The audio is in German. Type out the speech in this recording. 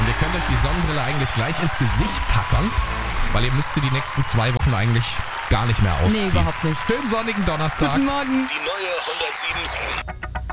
Und ihr könnt euch die Sonnenbrille eigentlich gleich ins Gesicht tackern, weil ihr müsst sie die nächsten 2 Wochen eigentlich gar nicht mehr ausziehen. Nee, überhaupt nicht. Schönen sonnigen Donnerstag. Guten Morgen. Die neue 107.7.